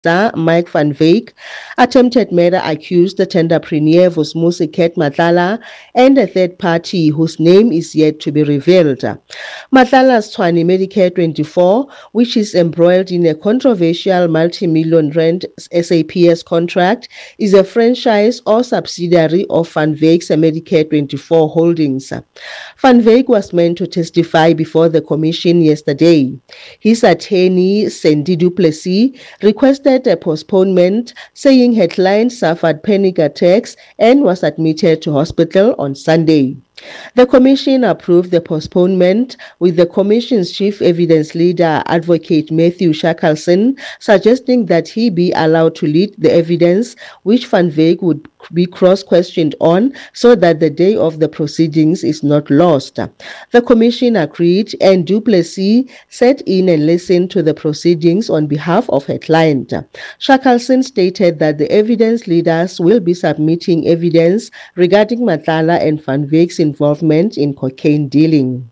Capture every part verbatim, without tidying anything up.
Mike van Wyk, attempted murder accused the entrepreneur Vusmusi Ket Matlala, and a third party whose name is yet to be revealed. Matlala's Tshwane Medicare twenty-four, which is embroiled in a controversial multi-million rand S A P S contract, is a franchise or subsidiary of Van Wyk's Medicare twenty-four Holdings. Van Wyk was meant to testify before the commission yesterday. His attorney, Sandy du Plessis, requested a postponement, saying her client suffered panic attacks and was admitted to hospital on Sunday. The commission approved the postponement, with the commission's chief evidence leader, Advocate Matthew Shackleson, suggesting that he be allowed to lead the evidence, which Van Wyk would be cross-questioned on, so that the day of the proceedings is not lost. The commission agreed, and du Plessis sat in and listened to the proceedings on behalf of her client. Shackleson stated that the evidence leaders will be submitting evidence regarding Matlala and Van Wyk's involvement in cocaine dealing.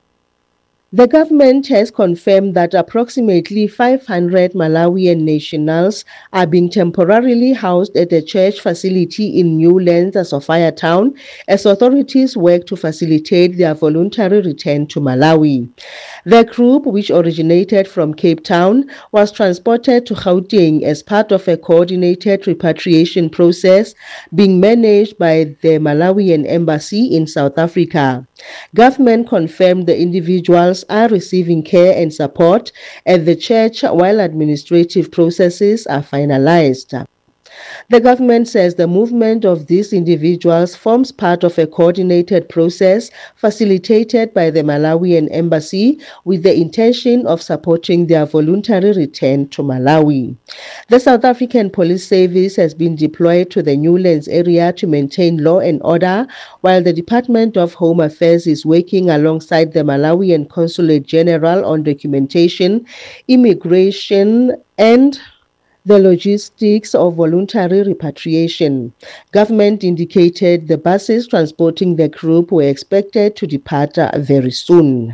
The government has confirmed that approximately five hundred Malawian nationals are being temporarily housed at a church facility in Newlands, Sophiatown, as authorities work to facilitate their voluntary return to Malawi. The group, which originated from Cape Town, was transported to Gauteng as part of a coordinated repatriation process being managed by the Malawian Embassy in South Africa. Government confirmed the individuals are receiving care and support at the church while administrative processes are finalized. The government says the movement of these individuals forms part of a coordinated process facilitated by the Malawian Embassy with the intention of supporting their voluntary return to Malawi. The South African Police Service has been deployed to the Newlands area to maintain law and order, while the Department of Home Affairs is working alongside the Malawian Consulate General on documentation, immigration, and the logistics of voluntary repatriation. Government indicated the buses transporting the group were expected to depart very soon.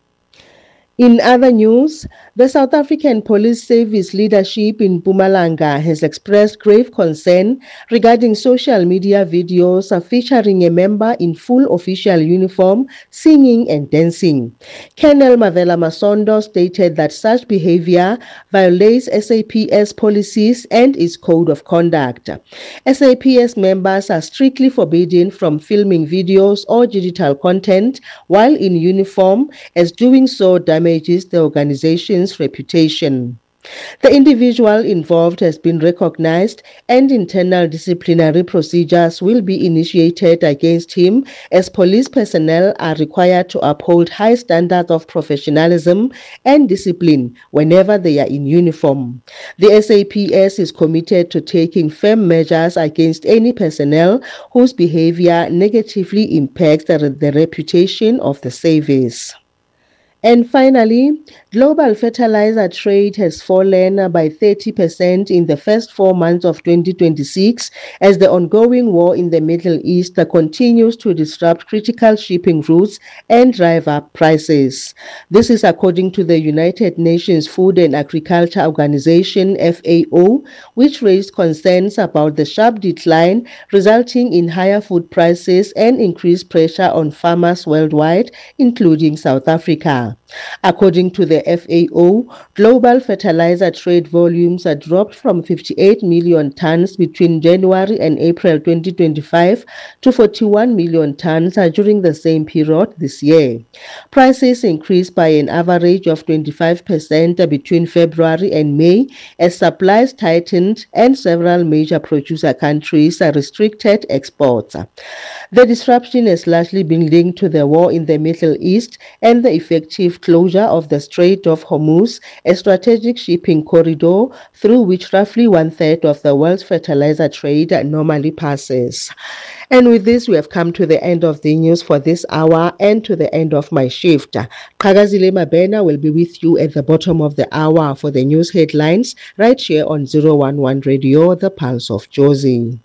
In other news, the South African Police Service leadership in Mpumalanga has expressed grave concern regarding social media videos featuring a member in full official uniform singing and dancing. Colonel Mavela Masondo stated that such behavior violates S A P S policies and its code of conduct. S A P S members are strictly forbidden from filming videos or digital content while in uniform, as doing so damages the organization's reputation. The individual involved has been recognized, and internal disciplinary procedures will be initiated against him, as police personnel are required to uphold high standards of professionalism and discipline whenever they are in uniform. The S A P S is committed to taking firm measures against any personnel whose behavior negatively impacts the, the reputation of the service. And finally, global fertilizer trade has fallen by thirty percent in the first four months of twenty twenty-six as the ongoing war in the Middle East continues to disrupt critical shipping routes and drive up prices. This is according to the United Nations Food and Agriculture Organization, F A O, which raised concerns about the sharp decline resulting in higher food prices and increased pressure on farmers worldwide, including South Africa. According to the F A O, global fertilizer trade volumes are dropped from fifty-eight million tons between January and April twenty twenty-five to forty-one million tons during the same period this year. Prices increased by an average of twenty-five percent between February and May as supplies tightened and several major producer countries restricted exports. The disruption has largely been linked to the war in the Middle East and the effective closure of the Strait of Hormuz, a strategic shipping corridor through which roughly one-third of the world's fertilizer trade normally passes. And with this, we have come to the end of the news for this hour and to the end of my shift. Qhakazile Mabena will be with you at the bottom of the hour for the news headlines right here on zero one one Radio, the Pulse of Jozi.